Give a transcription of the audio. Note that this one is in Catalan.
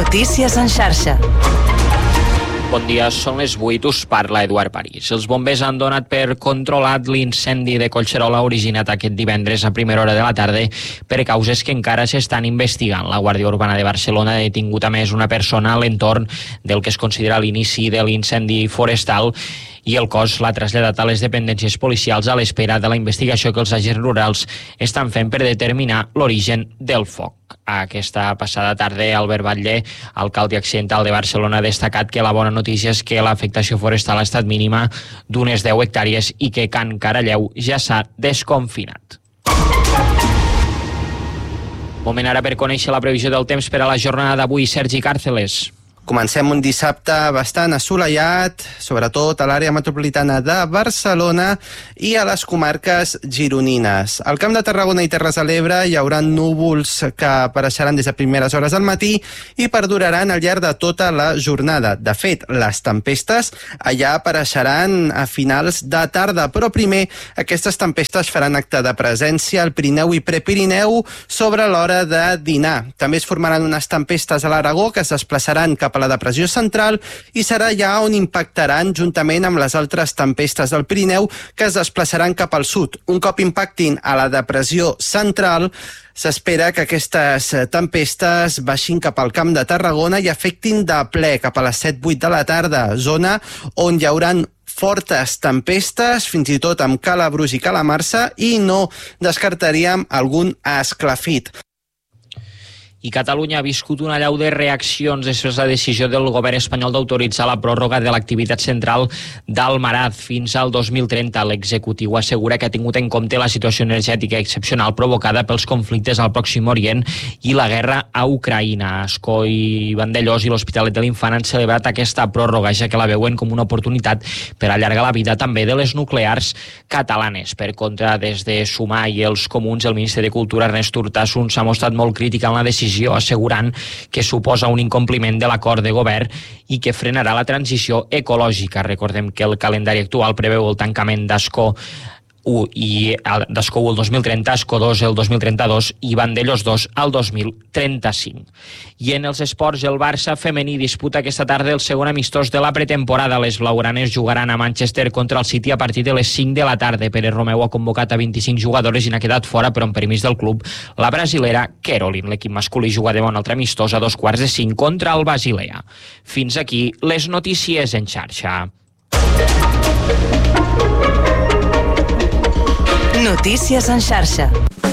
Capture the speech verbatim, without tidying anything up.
Notícies en xarxa. Bon dia, són les vuit, us parla Eduard París. Els bombers han donat per controlat l'incendi de Collserola originat aquest divendres a primera hora de la tarda per causes que encara s'estan investigant. La Guàrdia Urbana de Barcelona ha detingut a més una persona a l'entorn del que es considera l'inici de l'incendi forestal i el cos l'ha traslladat a les dependències policials a l'espera de la investigació que els agents rurals estan fent per determinar l'origen del foc. Aquesta passada tarda, Albert Batlle, alcalde accidental de Barcelona, ha destacat que la bona notícia és que l'afectació forestal ha estat mínima d'unes deu hectàrees i que Can Caralleu ja s'ha desconfinat. Moment ara per conèixer la previsió del temps per a la jornada d'avui. Sergi Càrceles. Comencem un dissabte bastant assolellat, sobretot a l'àrea metropolitana de Barcelona i a les comarques gironines. Al Camp de Tarragona i Terres de l'Ebre hi haurà núvols que apareixeran des de primeres hores del matí i perduraran al llarg de tota la jornada. De fet, les tempestes allà apareixeran a finals de tarda, però primer aquestes tempestes faran acte de presència al Pirineu i Prepirineu sobre l'hora de dinar. També es formaran unes tempestes a l'Aragó que es desplaçaran cap a la depressió central i serà allà on impactaran juntament amb les altres tempestes del Pirineu que es desplaçaran cap al sud. Un cop impactin a la depressió central, s'espera que aquestes tempestes baixin cap al Camp de Tarragona i afectin de ple cap a les set vuit de la tarda, zona on hi hauran fortes tempestes, fins i tot amb Calabrús i Calamarsa, i no descartaríem algun esclafit. I Catalunya ha viscut una allau de reaccions després de la decisió del govern espanyol d'autoritzar la pròrroga de l'activitat central d'Almaraz fins al dos mil trenta. L'executiu assegura que ha tingut en compte la situació energètica excepcional provocada pels conflictes al Pròxim Orient i la guerra a Ucraïna. Ascó i Vandellós i l'Hospitalet de l'Infant han celebrat aquesta pròrroga, ja que la veuen com una oportunitat per allargar la vida també de les nuclears catalanes. Per contra, des de Sumar i els Comuns, el ministre de Cultura, Ernest Urtasun, s'ha mostrat molt crític en la decisió, assegurant que suposa un incompliment de l'acord de govern i que frenarà la transició ecològica. Recordem que el calendari actual preveu el tancament d'Ascó u i d'Ascó u el dos mil trenta, Ascó dos el dos mil trenta-dos i Vandellós dos al dos mil trenta-cinc. I en els esports, el Barça femení disputa aquesta tarda el segon amistós de la pretemporada. Les blaugranes jugaran a Manchester contra el City a partir de les cinc de la tarda. Pere Romeu ha convocat a vint-i-cinc jugadores i n'ha quedat fora, però amb permís del club, la brasilera Caroline. L'equip masculí juga demà un altre amistós a dos quarts de cinc contra el Basilea. Fins aquí les notícies en xarxa. Notícies en xarxa.